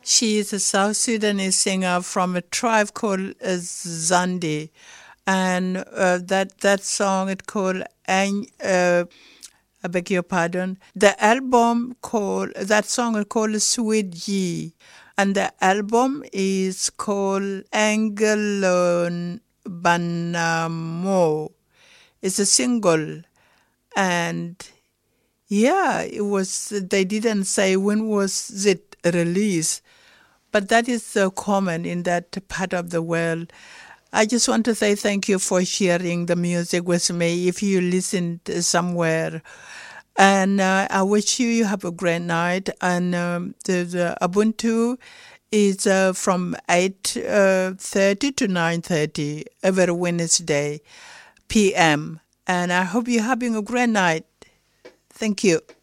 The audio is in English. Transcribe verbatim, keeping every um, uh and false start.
She is a South Sudanese singer from a tribe called uh, Zandi. And uh, that, that song it called, Ang- uh, I beg your pardon, the album called, that song is called Sweet Ye. And the album is called Angelon Banamo. It's a single. And yeah, it was, they didn't say when was it released, but that is uh, common in that part of the world. I just want to say thank you for sharing the music with me if you listened somewhere. And uh, I wish you, you have a great night. And um, the, the Ubuntu is uh, from eight thirty to nine thirty every Wednesday p m. And I hope you're having a great night. Thank you.